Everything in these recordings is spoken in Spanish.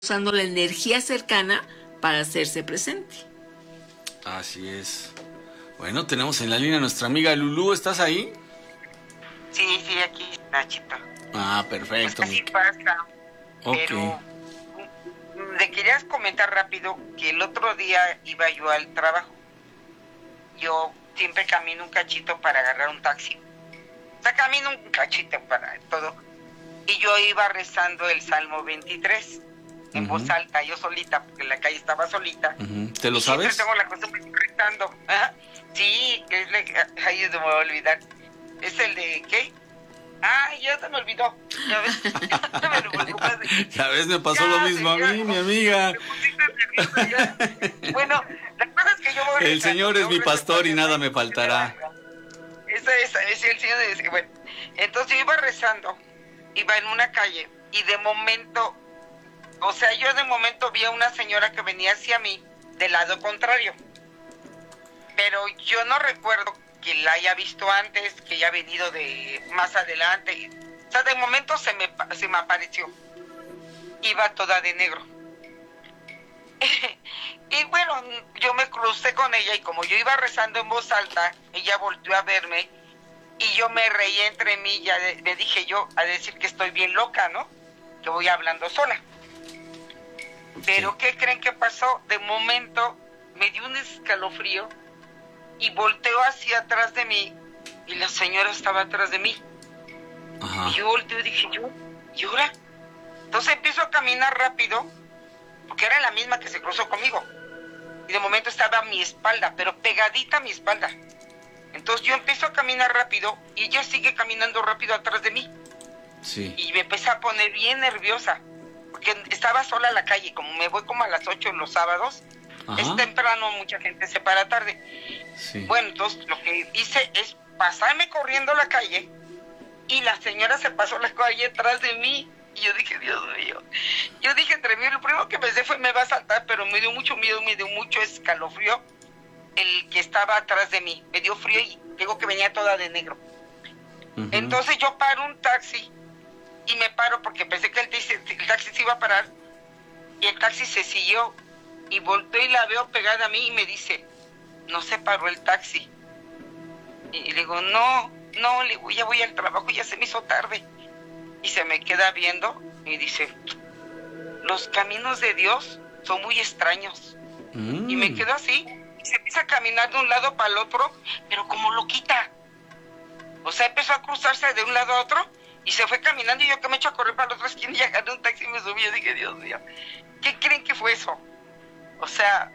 usando la energía cercana para hacerse presente. Así es. Bueno, tenemos en la línea a nuestra amiga Lulú. ¿Estás ahí? Sí, aquí, Nachito. Ah, perfecto. Pues así pasa. Okay. Pero le querías comentar rápido que el otro día iba yo al trabajo. Yo siempre camino un cachito para agarrar un taxi. O sea, camino un cachito para todo. Y yo iba rezando el Salmo 23 en voz alta, yo solita, porque la calle estaba solita. ¿Te lo sabes? Siempre tengo la costumbre de rezando. ¿Ah? Sí, que es ahí se me va a olvidar. Es el de, ¿qué? Ay, ya se me olvidó. Ya ves, ya ves, me pasó lo mismo a mí, mi amiga. Bueno, la cosa es que yo voy el Señor es mi pastor y nada me faltará. Esa es el Señor. Bueno, entonces yo iba rezando, iba en una calle y de momento, o sea, yo de momento vi a una señora que venía hacia mí del lado contrario, pero yo no recuerdo que la haya visto antes, que haya venido de más adelante. O sea, de momento se me apareció. Iba toda de negro. Y bueno, yo me crucé con ella y como yo iba rezando en voz alta, ella volvió a verme y yo me reí entre mí y le dije yo a decir que estoy bien loca, ¿no? Que voy hablando sola. Pero ¿qué creen que pasó? De momento me dio un escalofrío y volteó hacia atrás de mí y la señora estaba atrás de mí. Ajá. Y yo volteo y dije, ¿y ahora? Entonces empiezo a caminar rápido, porque era la misma que se cruzó conmigo. Y de momento estaba a mi espalda, pero pegadita a mi espalda. Entonces yo empiezo a caminar rápido y ella sigue caminando rápido atrás de mí. Sí. Y me empecé a poner bien nerviosa, porque estaba sola en la calle, como me voy como a las 8 los sábados. Ajá. Es temprano, mucha gente se para tarde. Sí. Bueno, entonces lo que hice es pasarme corriendo la calle y la señora se pasó la calle atrás de mí y yo dije, Dios mío. Yo dije entre mí, lo primero que pensé fue me va a saltar, pero me dio mucho miedo, me dio mucho escalofrío el que estaba atrás de mí. Me dio frío y digo que venía toda de negro. Entonces yo paro un taxi y me paro porque pensé que el taxi se iba a parar y el taxi se siguió. Y volteo y la veo pegada a mí y me dice, no se paró el taxi. Y le digo, no, le digo, ya voy al trabajo, ya se me hizo tarde. Y se me queda viendo y dice, los caminos de Dios son muy extraños. Y me quedo así, y se empieza a caminar de un lado para el otro, pero como loquita. O sea, empezó a cruzarse de un lado a otro y se fue caminando y yo que me echo a correr para la otra esquina y agarré un taxi y me subí. Y dije, Dios mío, ¿qué creen que fue eso? O sea,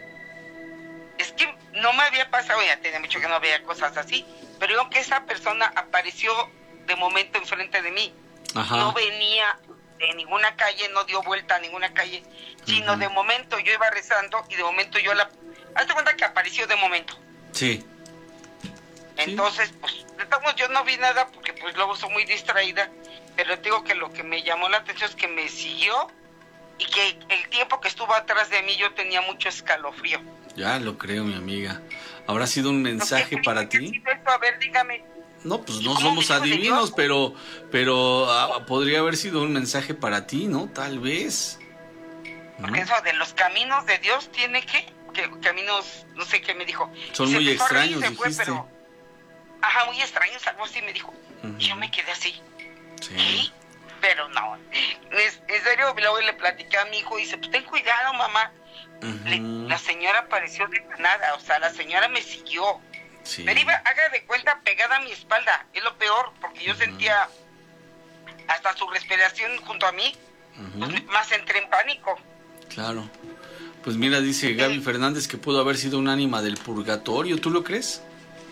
es que no me había pasado, ya tenía mucho que no había cosas así, pero digo que esa persona apareció de momento enfrente de mí. Ajá. No venía de ninguna calle, no dio vuelta a ninguna calle, sino de momento yo iba rezando y de momento yo hazte cuenta que apareció de momento. Sí. Entonces, pues, yo no vi nada porque pues luego soy muy distraída, pero te digo que lo que me llamó la atención es que me siguió y que el tiempo que estuvo atrás de mí yo tenía mucho escalofrío. Ya lo creo, mi amiga. ¿Habrá sido un mensaje para ti? A ver, dígame. No, pues no somos adivinos, pero podría haber sido un mensaje para ti, ¿no? Tal vez. Porque eso de los caminos de Dios tiene que caminos, no sé qué me dijo. Son muy extraños, dijiste. Pero, muy extraños, algo así me dijo. Y yo me quedé así. Sí. ¿Qué? Pero no, en serio, luego le platicé a mi hijo y dice, pues ten cuidado, mamá. La señora apareció de nada, o sea, la señora me siguió. Sí. Pero iba, haga de cuenta, pegada a mi espalda, es lo peor, porque yo sentía hasta su respiración junto a mí, pues, más entré en pánico. Claro. Pues mira, dice Gaby Fernández que pudo haber sido un ánima del purgatorio, ¿tú lo crees?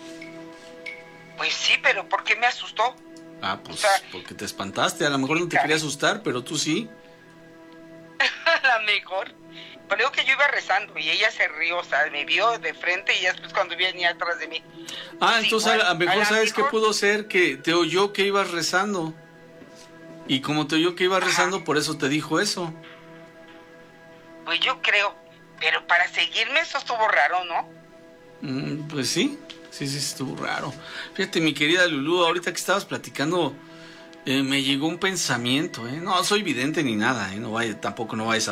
Pues sí, pero ¿por qué me asustó? Pues o sea, porque te espantaste, a lo mejor no te quería asustar, pero tú sí. A lo mejor. Pero digo que yo iba rezando y ella se rió, o sea, me vio de frente y después cuando venía atrás de mí. Pues entonces igual, a lo mejor sabes qué pudo ser, que te oyó que ibas rezando. Y como te oyó que ibas rezando, por eso te dijo eso. Pues yo creo, pero para seguirme eso estuvo raro, ¿no? Pues sí, estuvo raro. Fíjate, mi querida Lulú, ahorita que estabas platicando Me llegó un pensamiento, ¿eh? No soy vidente ni nada, ¿eh? Tampoco no vayas a